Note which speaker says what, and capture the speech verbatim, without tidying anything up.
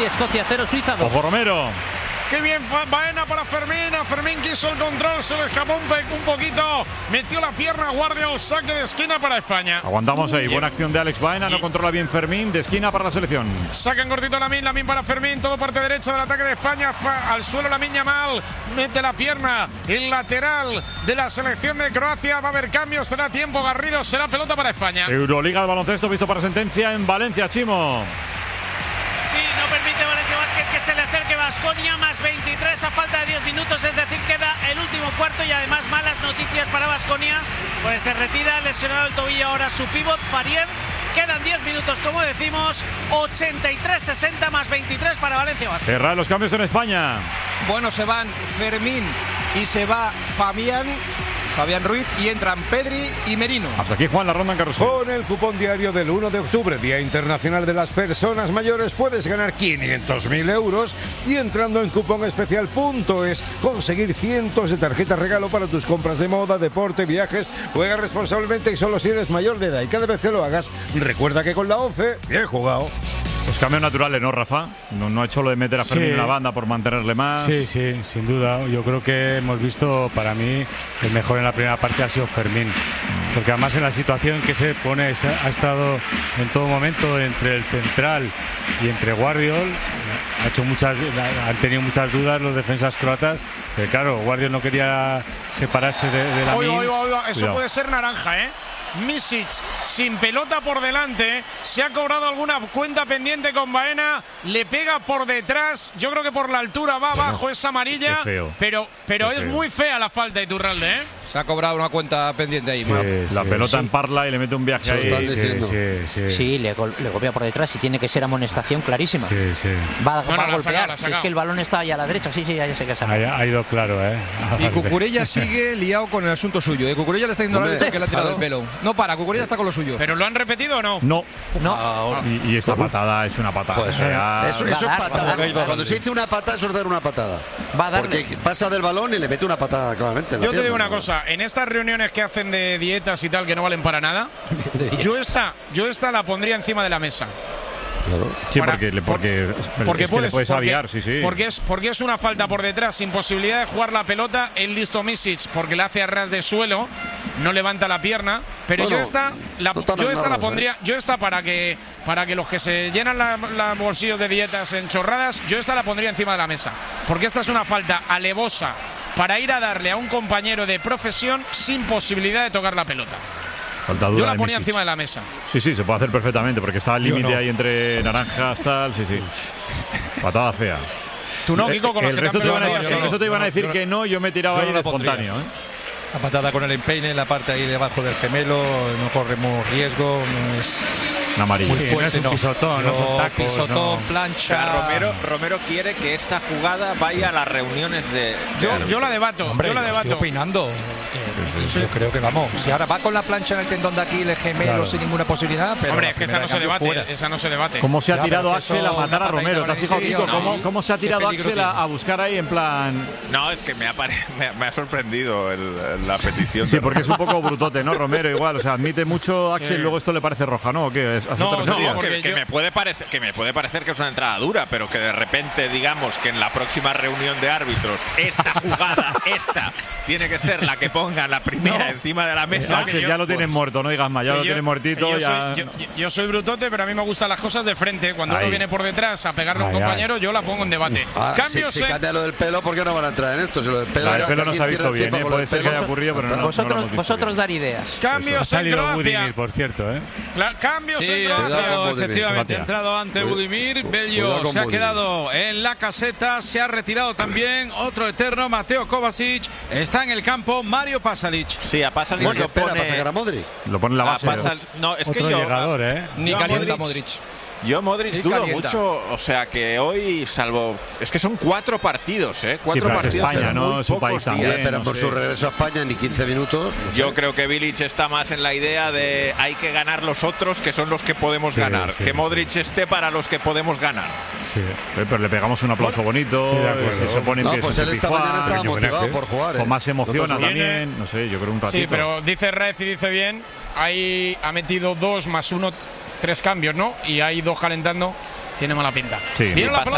Speaker 1: Escocia cero, Suiza dos.
Speaker 2: Ojo Romero.
Speaker 3: Qué bien Baena para Fermín. A Fermín quiso el control, se le escapó un, un poquito. Metió la pierna Guardiola, saque de esquina para España.
Speaker 2: Aguantamos ahí. Buena acción de Alex Baena. No controla bien Fermín. De esquina para la selección.
Speaker 3: Saca en cortito Lamine, Lamine para Fermín. Todo parte derecha del ataque de España. Fa, al suelo Lamine Yamal. Mete la pierna. El lateral de la selección de Croacia. Va a haber cambios. Será tiempo. Garrido. Será pelota para España.
Speaker 2: Euroliga de baloncesto visto para sentencia en Valencia, Chimo.
Speaker 4: Sí, no permite Valencia Vázquez que se le acerque Baskonia, más veintitrés a falta de diez minutos, es decir, queda el último cuarto y además malas noticias para Baskonia, pues se retira lesionado el tobillo ahora su pívot Faried. Quedan diez minutos, como decimos, ochenta y tres sesenta más veintitrés para Valencia Vázquez.
Speaker 2: Cerrar los cambios en España.
Speaker 5: Bueno, se van Fermín y se va Fabián. Fabián Ruiz y entran Pedri y Merino.
Speaker 2: Hasta aquí Juan, la ronda en carrusel.
Speaker 6: Con el cupón diario del uno de octubre, Día Internacional de las Personas Mayores, puedes ganar quinientos mil euros y entrando en cuponespecial punto es conseguir cientos de tarjetas regalo para tus compras de moda, deporte, viajes. Juega responsablemente y solo si eres mayor de edad. Y cada vez que lo hagas, recuerda que con la once, bien jugado.
Speaker 2: Los cambios naturales, ¿no, Rafa? No, no ha hecho lo de meter a Fermín
Speaker 7: Sí.
Speaker 2: en la banda por mantenerle más.
Speaker 7: Sí, sí, sin duda. Yo creo que hemos visto, para mí, el mejor en la primera parte ha sido Fermín. Porque además en la situación que se pone, se ha estado en todo momento entre el central y entre Guardiol. Ha hecho muchas, han tenido muchas dudas los defensas croatas. Pero claro, Guardiol no quería separarse de, de la
Speaker 3: Oiga, oiga, oiga, eso puede ser naranja, ¿eh? Misic sin pelota por delante, se ha cobrado alguna cuenta pendiente con Baena, le pega por detrás, yo creo que por la altura va bueno, abajo, es amarilla,
Speaker 2: feo,
Speaker 3: pero, pero es
Speaker 2: feo.
Speaker 3: muy fea la falta de Iturralde, ¿eh?
Speaker 5: Se ha cobrado una cuenta pendiente ahí.
Speaker 2: Sí,
Speaker 5: sí,
Speaker 2: la
Speaker 5: sí,
Speaker 2: pelota
Speaker 5: sí.
Speaker 2: en parla y le mete un viaje
Speaker 7: sí,
Speaker 2: ahí.
Speaker 7: Sí, sí, sí.
Speaker 1: Sí, le, gol, le golpea por detrás y tiene que ser amonestación clarísima.
Speaker 7: Sí, sí.
Speaker 1: Va,
Speaker 3: bueno,
Speaker 1: va a golpear.
Speaker 3: Sacado,
Speaker 1: Si es que el balón está ahí a la derecha, sí, sí, ya sé que se
Speaker 7: ha, ha ido claro, ¿eh?
Speaker 5: Y Cucurella sigue liado con el asunto suyo. ¿eh? Cucurella le está diciendo al árbitro que le ha tirado el pelo. No para, Cucurella está con lo suyo.
Speaker 3: ¿Pero lo han repetido o no?
Speaker 2: No.
Speaker 1: No.
Speaker 2: Ah, y, y esta patada es una patada.
Speaker 8: Joder,
Speaker 2: o sea,
Speaker 8: eso, eso es patada. Cuando se dice una patada, eso es dar una patada.
Speaker 1: Va a darle.
Speaker 8: Porque pasa del balón y le mete una patada claramente en la
Speaker 3: Yo te
Speaker 8: pierna,
Speaker 3: digo una
Speaker 8: ¿no?
Speaker 3: cosa, en estas reuniones que hacen de dietas y tal que no valen para nada, yo esta, yo esta la pondría encima de la mesa.
Speaker 8: Claro.
Speaker 2: Sí,
Speaker 3: Para,
Speaker 2: porque, porque,
Speaker 3: por, porque
Speaker 2: es que
Speaker 3: puedes,
Speaker 2: le puedes
Speaker 3: porque,
Speaker 2: aviar, sí, sí.
Speaker 3: Porque es, porque es una falta por detrás, sin posibilidad de jugar la pelota. El listo Misic, porque la hace a ras de suelo, no levanta la pierna. Pero
Speaker 8: bueno,
Speaker 3: yo esta, la,
Speaker 8: no
Speaker 3: yo esta
Speaker 8: raros,
Speaker 3: la pondría,
Speaker 8: ¿eh?
Speaker 3: yo esta para que para que los que se llenan la, la bolsillos de dietas en chorradas, yo esta la pondría encima de la mesa. Porque esta es una falta alevosa para ir a darle a un compañero de profesión sin posibilidad de tocar la pelota. Yo la ponía encima de la mesa.
Speaker 2: Sí, sí, se puede hacer perfectamente, porque está al límite no. ahí entre naranjas, tal, sí, sí. Patada fea.
Speaker 3: Tú no, Kiko, con
Speaker 2: el,
Speaker 3: los
Speaker 2: el
Speaker 3: que
Speaker 2: resto te,
Speaker 3: te
Speaker 2: van a,
Speaker 3: no,
Speaker 2: el resto
Speaker 3: no,
Speaker 2: te iban a decir
Speaker 9: no,
Speaker 2: que no, yo me he tirado ahí de espontáneo. ¿eh?
Speaker 9: La patada con el empeine en la parte ahí debajo del gemelo, no corremos riesgo, no es...
Speaker 2: Una amarilla.
Speaker 9: Muy fuerte,
Speaker 7: sí, no es un pisotón, no, no son tacos,
Speaker 9: pisotón,
Speaker 7: no.
Speaker 9: plancha.
Speaker 10: O sea, Romero, Romero quiere que esta jugada vaya a las reuniones de.
Speaker 3: Yo, yo la debato,
Speaker 9: Hombre,
Speaker 3: yo la debato.
Speaker 9: Estoy opinando. Que, sí, sí. Yo creo que vamos. Si ahora va con la plancha en el tendón de aquí, el gemelo
Speaker 7: claro.
Speaker 9: sin ninguna posibilidad. Pero
Speaker 3: hombre, es que esa no se debate. Fuera. Esa no se debate.
Speaker 2: ¿Cómo se ha
Speaker 9: ya,
Speaker 2: tirado
Speaker 9: Axel
Speaker 2: a matar a Romero? ¿Te has fijado, Kiko?
Speaker 9: no,
Speaker 2: ¿Cómo, ¿Cómo se ha tirado Axel a, a buscar ahí en plan.?
Speaker 10: No, es que me ha, pare... me, me ha sorprendido el, la petición.
Speaker 2: Sí, porque es un poco brutote, ¿no? Romero igual. O sea, admite mucho Axel, sí. Luego esto le parece roja, ¿no? ¿O qué?
Speaker 10: No, no, que, que, me puede parecer, que me puede parecer que es una entrada dura, pero que de repente digamos que en la próxima reunión de árbitros esta jugada, esta, tiene que ser la que ponga la primera no. encima de la mesa.
Speaker 2: Axel,
Speaker 10: yo,
Speaker 2: ya lo
Speaker 10: pues,
Speaker 2: tienen muerto, no digas más, ya lo yo, tienen muertito.
Speaker 3: Yo,
Speaker 2: ya...
Speaker 3: soy, yo, yo soy brutote, pero a mí me gustan las cosas de frente. Cuando
Speaker 2: ahí.
Speaker 3: uno viene por detrás a pegarle a un compañero, ay. yo la pongo en debate.
Speaker 8: Ah,
Speaker 3: Cambios
Speaker 8: si, si
Speaker 3: en...
Speaker 8: cambia lo del pelo, ¿por qué no van a entrar en esto? Si lo del pelo,
Speaker 2: la del pelo no se ha visto bien, ¿eh? Puede ser que haya ocurrido, pero no.
Speaker 1: Vosotros,
Speaker 2: no
Speaker 1: vosotros dar ideas.
Speaker 3: Cambios en Croacia.
Speaker 7: Budimir, por cierto, ¿eh?
Speaker 3: Cla cambios
Speaker 9: sí,
Speaker 3: en Croacia.
Speaker 9: Efectivamente, ha entrado ante Budimir. Bello se ha quedado en la caseta. Se ha retirado también otro eterno, Mateo Kovacic. Está en el campo Mario Pasalic.
Speaker 10: Sí, a Pasalic
Speaker 8: bueno,
Speaker 10: lo pone.
Speaker 8: ¿Para sacar a Modric?
Speaker 2: Lo pone en la base.
Speaker 10: Pasal... No, es
Speaker 7: otro
Speaker 10: que yo.
Speaker 7: Llegador, ¿eh?
Speaker 9: Ni calienta Modric.
Speaker 10: Yo Modric
Speaker 9: Ni
Speaker 10: dudo
Speaker 9: calienta.
Speaker 10: mucho, o sea que hoy, salvo. Es que son cuatro partidos, ¿eh? Cuatro
Speaker 2: sí, pero
Speaker 10: partidos.
Speaker 2: Es España, ¿no? Su país también.
Speaker 8: Días, pero
Speaker 2: no
Speaker 8: por
Speaker 2: sé.
Speaker 8: su regreso a España, ni quince minutos. No
Speaker 10: Yo
Speaker 8: sé.
Speaker 10: creo que Bilic está más en la idea de hay que ganar los otros, que son los que podemos
Speaker 7: sí,
Speaker 10: ganar.
Speaker 7: Sí,
Speaker 10: que Modric
Speaker 7: sí.
Speaker 10: esté para los que podemos ganar.
Speaker 7: Sí.
Speaker 2: Pero le pegamos un aplauso bonito. Se supone
Speaker 8: no,
Speaker 2: que
Speaker 8: pues
Speaker 2: es
Speaker 8: él esta mañana estaba motivado por jugar. ¿eh?
Speaker 2: Con más emociona
Speaker 8: no
Speaker 2: también. No sé, yo creo un ratito.
Speaker 3: Sí, pero dice Rez y dice bien. Ahí ha metido dos más uno, tres cambios, ¿no? Y hay dos calentando. Tiene mala pinta.
Speaker 2: Sí.
Speaker 3: Bien la